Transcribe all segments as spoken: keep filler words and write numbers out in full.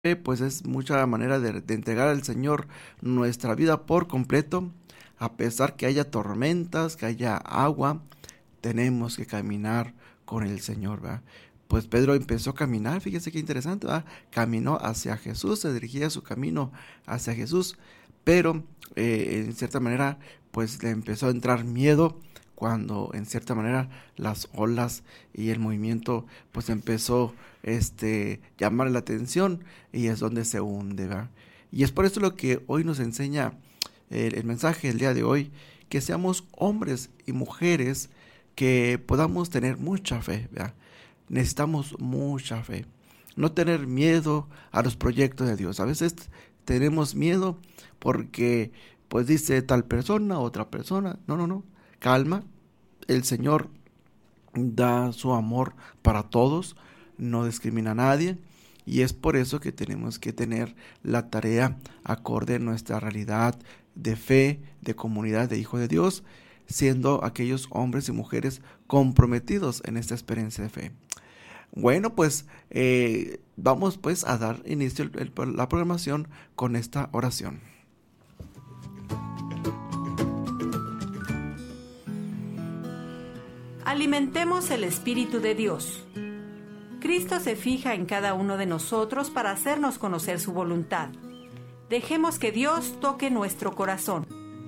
Eh, pues es mucha manera de, de entregar al Señor nuestra vida por completo, a pesar que haya tormentas, que haya agua, tenemos que caminar con el Señor, ¿verdad? Pues Pedro empezó a caminar, fíjese qué interesante, ¿verdad? Caminó hacia Jesús, se dirigía su camino hacia Jesús, pero eh, en cierta manera, pues le empezó a entrar miedo cuando en cierta manera las olas y el movimiento pues empezó este llamar la atención y es donde se hunde, ¿verdad? Y es por eso lo que hoy nos enseña el, el mensaje del día de hoy, que seamos hombres y mujeres que podamos tener mucha fe, ¿verdad? Necesitamos mucha fe. No tener miedo a los proyectos de Dios. A veces tenemos miedo porque pues dice tal persona, otra persona. No, no, no. Calma. El Señor da su amor para todos, no discrimina a nadie. Y es por eso que tenemos que tener la tarea acorde a nuestra realidad de fe, de comunidad, de hijo de Dios, siendo aquellos hombres y mujeres comprometidos en esta experiencia de fe. Bueno, pues eh, vamos pues a dar inicio a la programación con esta oración. Alimentemos el Espíritu de Dios. Cristo se fija en cada uno de nosotros para hacernos conocer su voluntad. Dejemos que Dios toque nuestro corazón.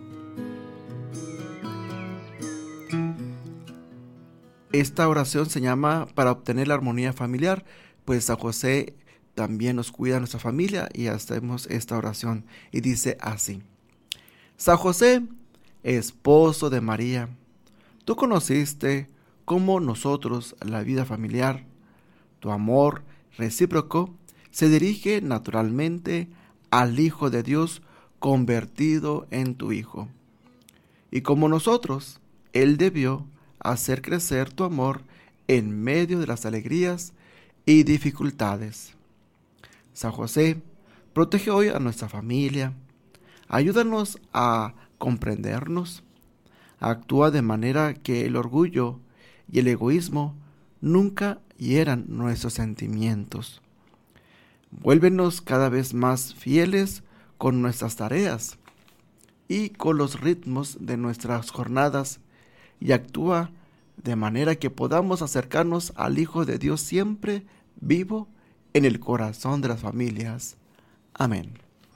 Esta oración se llama para obtener la armonía familiar, pues San José también nos cuida a nuestra familia y hacemos esta oración y dice así: San José, esposo de María, tú conociste como nosotros la vida familiar. Tu amor recíproco se dirige naturalmente al Hijo de Dios convertido en tu Hijo. Y como nosotros, Él debió hacer crecer tu amor en medio de las alegrías y dificultades. San José, protege hoy a nuestra familia. Ayúdanos a comprendernos. Actúa de manera que el orgullo y el egoísmo nunca hieran nuestros sentimientos. Vuélvenos cada vez más fieles con nuestras tareas y con los ritmos de nuestras jornadas, y actúa de manera que podamos acercarnos al Hijo de Dios siempre vivo en el corazón de las familias. Amén.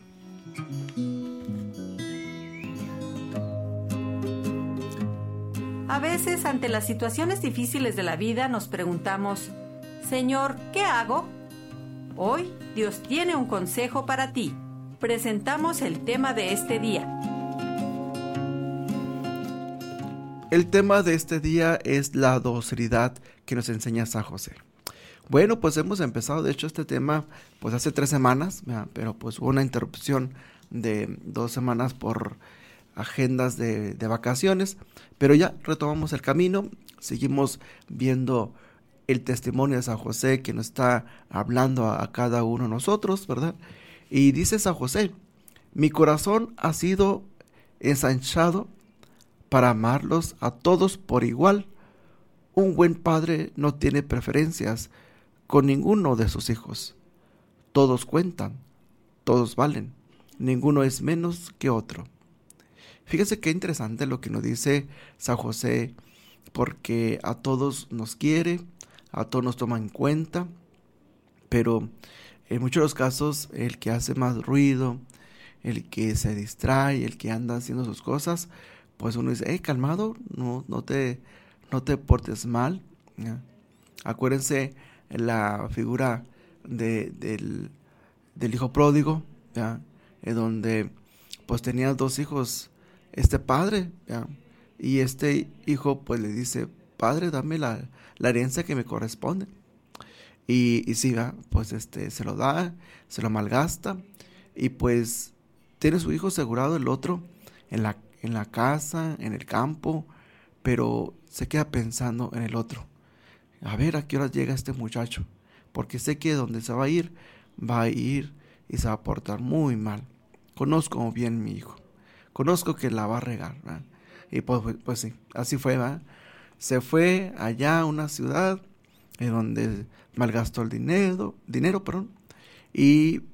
A veces, ante las situaciones difíciles de la vida, nos preguntamos: Señor, ¿qué hago? Hoy, Dios tiene un consejo para ti. Presentamos el tema de este día. El tema de este día es la docilidad que nos enseña San José. Bueno, pues hemos empezado, de hecho, este tema pues hace tres semanas, ¿verdad? Pero pues hubo una interrupción de dos semanas por agendas de, de vacaciones, pero ya retomamos el camino, seguimos viendo el testimonio de San José que nos está hablando a, a cada uno de nosotros, ¿verdad? Y dice San José: mi corazón ha sido ensanchado para amarlos a todos por igual. Un buen padre no tiene preferencias con ninguno de sus hijos. Todos cuentan, todos valen, ninguno es menos que otro. Fíjense qué interesante lo que nos dice San José, porque a todos nos quiere, a todos nos toma en cuenta, pero en muchos de los casos el que hace más ruido, el que se distrae, el que anda haciendo sus cosas, pues uno dice: hey, calmado, no, no, te, no te portes mal. ¿Ya? Acuérdense la figura de, del, del hijo pródigo, ¿ya? En donde pues tenía dos hijos este padre, ¿ya? Y este hijo pues le dice: padre, dame la, la herencia que me corresponde. Y, y sí, ¿ya? Pues este se lo da, se lo malgasta, y pues tiene su hijo asegurado, el otro en la, en la casa, en el campo, pero se queda pensando en el otro. A ver a qué hora llega este muchacho, porque sé que donde se va a ir, va a ir y se va a portar muy mal. Conozco bien mi hijo, conozco que la va a regar, ¿verdad? Y pues, pues, pues sí, así fue, ¿verdad? Se fue allá a una ciudad en donde malgastó el dinero, dinero, perdón, y